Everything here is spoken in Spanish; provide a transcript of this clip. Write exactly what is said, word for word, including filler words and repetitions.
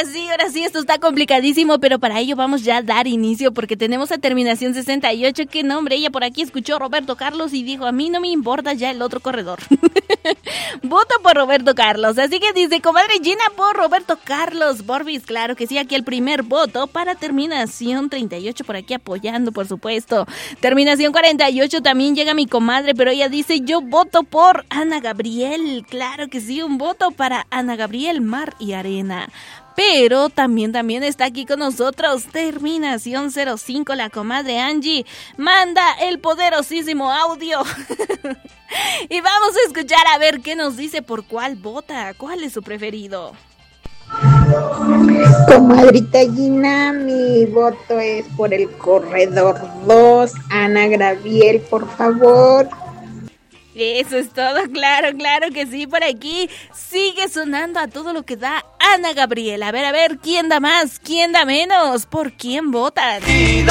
ahora sí, ahora sí, esto está complicadísimo, pero para ello vamos ya a dar inicio porque tenemos a terminación sesenta y ocho. ¿Qué nombre? Ella por aquí escuchó Roberto Carlos y dijo, a mí no me importa ya el otro corredor. Voto por Roberto Carlos, así que dice, comadre Gina, por Roberto Carlos. Borbis, claro que sí, aquí el primer voto para terminación treinta y ocho por aquí apoyando, por supuesto. Terminación cuarenta y ocho también llega mi comadre, pero ella dice, yo voto por Ana Gabriel. Claro que sí, un voto para Ana Gabriel, Mar y Arena. Pero también, también está aquí con nosotros, terminación cero cinco, la comadre Angie. Manda el poderosísimo audio. Y vamos a escuchar a ver qué nos dice por cuál vota, cuál es su preferido. Comadrita Gina, mi voto es por el corredor dos, Ana Gabriel, por favor. Eso es todo, claro, claro que sí, por aquí sigue sonando a todo lo que da Ana Gabriel. A ver, a ver, ¿quién da más? ¿Quién da menos? ¿Por quién votan? Y